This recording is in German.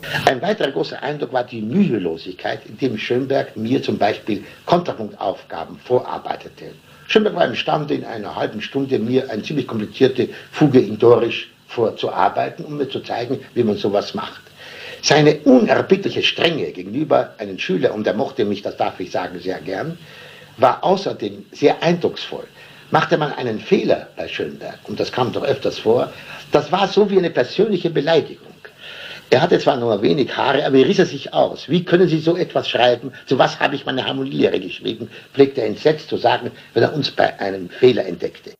Ein weiterer großer Eindruck war die Mühelosigkeit, indem Schönberg mir zum Beispiel Kontrapunktaufgaben vorarbeitete. Schönberg war imstande, in einer halben Stunde mir eine ziemlich komplizierte Fuge in Dorisch vorzuarbeiten, um mir zu zeigen, wie man sowas macht. Seine unerbittliche Strenge gegenüber einem Schüler, und er mochte mich, das darf ich sagen, sehr gern, war außerdem sehr eindrucksvoll. Machte man einen Fehler bei Schönberg, und das kam doch öfters vor, das war so wie eine persönliche Beleidigung. Er hatte zwar nur wenig Haare, aber riss er sich aus. Wie können Sie so etwas schreiben? Zu was habe ich meine Harmonielehre geschrieben? Pflegte er entsetzt zu sagen, wenn er uns bei einem Fehler entdeckte.